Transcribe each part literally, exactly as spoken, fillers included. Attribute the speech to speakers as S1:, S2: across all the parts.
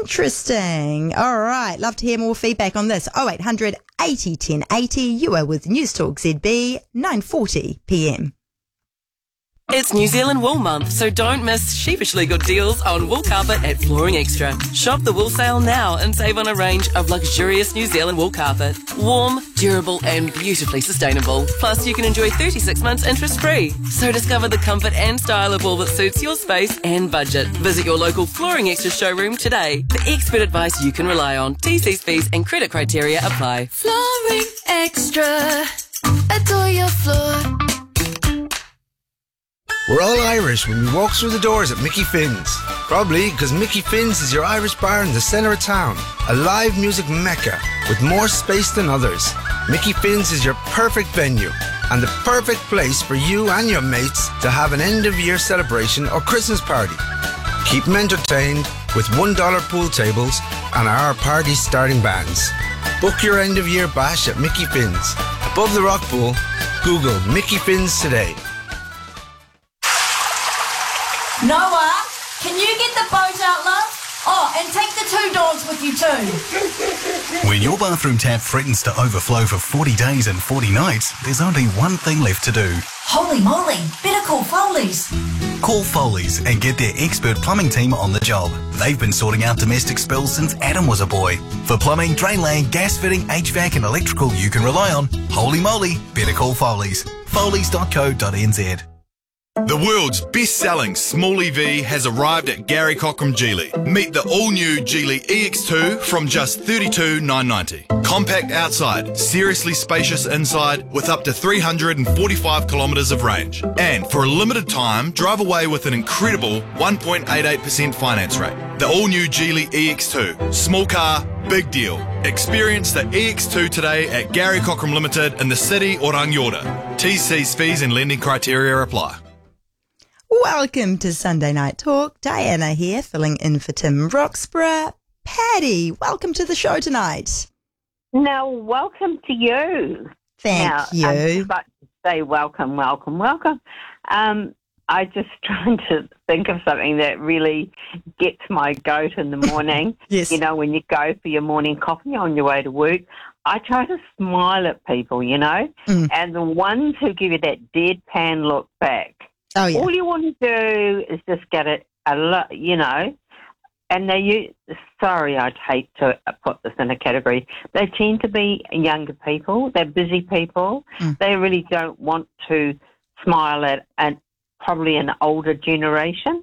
S1: Interesting. All right. Love to hear more feedback on this. oh eight hundred eighty ten eighty. You are with News Talk Z B, nine forty p m.
S2: It's New Zealand Wool Month, so don't miss sheepishly good deals on wool carpet at Flooring Extra. Shop the wool sale now and save on a range of luxurious New Zealand wool carpet. Warm, durable and beautifully sustainable. Plus, you can enjoy thirty-six months interest-free. So discover the comfort and style of wool that suits your space and budget. Visit your local Flooring Extra showroom today. For expert advice you can rely on. T Cs, fees and credit criteria apply.
S3: Flooring Extra. Adore your floor.
S4: We're all Irish when we walk through the doors at Mickey Finn's. Probably because Mickey Finn's is your Irish bar in the centre of town. A live music mecca with more space than others. Mickey Finn's is your perfect venue and the perfect place for you and your mates to have an end-of-year celebration or Christmas party. Keep them entertained with one dollar pool tables and our party starting bands. Book your end-of-year bash at Mickey Finn's. Above the rock pool, Google Mickey Finn's today.
S5: Noah, can you get the boat out, love? Oh, and take the two dogs with you too.
S6: When your bathroom tap threatens to overflow for forty days and forty nights, there's only one thing left to do.
S5: Holy moly, better call Foley's.
S6: Call Foley's and get their expert plumbing team on the job. They've been sorting out domestic spills since Adam was a boy. For plumbing, drain laying, gas fitting, H V A C and electrical you can rely on, holy moly, better call Foley's. Foley's dot co dot n z.
S7: The world's best-selling small E V has arrived at Gary Cochrane Geely. Meet the all-new Geely E X two from just thirty-two thousand nine hundred ninety. Compact outside, seriously spacious inside, with up to three hundred forty-five kilometres of range. And for a limited time, drive away with an incredible one point eight eight percent finance rate. The all-new Geely E X two. Small car, big deal. Experience the E X two today at Gary Cochrane Limited in the city or Rangiora. T's, C's, fees and lending criteria apply.
S1: Welcome to Sunday Night Talk. Diana here, filling in for Tim Roxburgh. Paddy, welcome to the show tonight.
S8: No, welcome to you.
S1: Thank
S8: now,
S1: you.
S8: I'm about to say welcome, welcome, welcome. Um, I just trying to think of something that really gets my goat in the morning.
S1: Yes.
S8: You know, when you go for your morning coffee on your way to work, I try to smile at people, you know,
S1: Mm.
S8: and the ones who give you that deadpan look back.
S1: Oh, yeah.
S8: All you want to do is just get it, a lot, you know, and they use, sorry, I'd hate to put this in a category. They tend to be younger people. They're busy people.
S1: Mm.
S8: They really don't want to smile at and probably an older generation,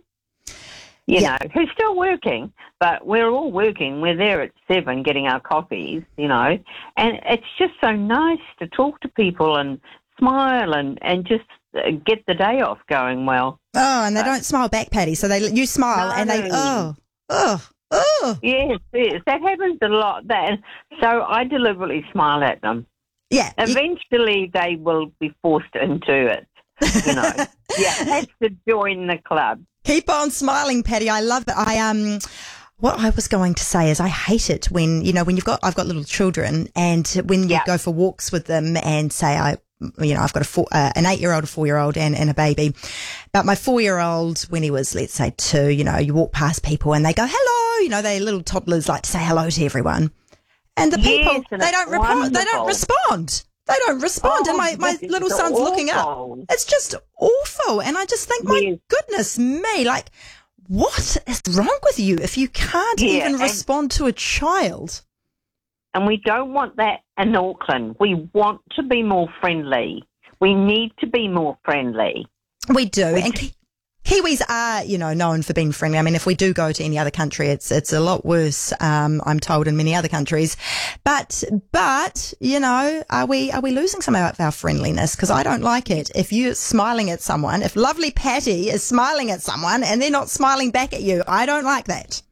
S8: you
S1: Yeah.
S8: know, who's still working. But we're all working. We're there at seven getting our coffees, you know, and it's just so nice to talk to people and smile and, and just get the day off going well.
S1: Oh, and they don't smile back, Paddy. So they you smile
S8: No.
S1: and they, oh, oh, oh.
S8: Yes, yes, that happens a lot. That so I deliberately smile at them.
S1: Yeah.
S8: Eventually, they will be forced into it. You know, yeah, that's to join the club.
S1: Keep on smiling, Paddy. I love it. I um, what I was going to say is I hate it when you know when you've got I've got little children and when you
S8: Yeah.
S1: go for walks with them and say I. You know, I've got a four, uh, an eight-year-old, a four-year-old, and, and a baby. But my four-year-old, when he was, let's say, two, you know, you walk past people and they go, hello. You know, they little toddlers like to say hello to everyone. And the
S8: Yes,
S1: people,
S8: and
S1: they
S8: it's
S1: don't report, they don't
S8: wonderful.
S1: respond. They don't respond.
S8: Oh,
S1: and my, my
S8: it's
S1: little son's looking up.
S8: awful.
S1: It's just awful. And I just think, my
S8: Yes.
S1: goodness me, like, what is wrong with you if you can't
S8: Yeah,
S1: even
S8: and-
S1: respond to a child?
S8: And we don't want that in Auckland. We want to be more friendly. We need to be more friendly.
S1: We do. And Ki- Kiwis are, you know, known for being friendly. I mean, if we do go to any other country, it's it's a lot worse, um, I'm told, in many other countries. But, but, you know, are we are we losing some of our friendliness? Because I don't like it. If you're smiling at someone, if lovely Patty is smiling at someone and they're not smiling back at you, I don't like that.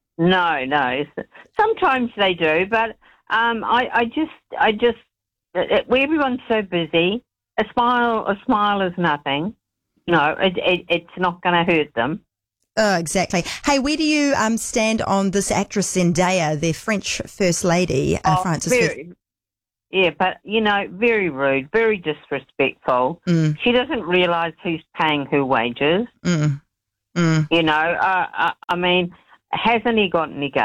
S8: No, no. Sometimes they do, but um, I, I just, I just, it, everyone's so busy. A smile, a smile is nothing. No, it, it, it's not going to hurt them.
S1: Oh, exactly. Hey, where do you um stand on this actress Zendaya, the French First Lady, uh,
S8: Oh,
S1: Frances?
S8: very, yeah, but, you know, very rude, very disrespectful.
S1: Mm,
S8: She doesn't realise who's paying her wages.
S1: mm, mm.
S8: You know, uh, I, I mean, hasn't he got any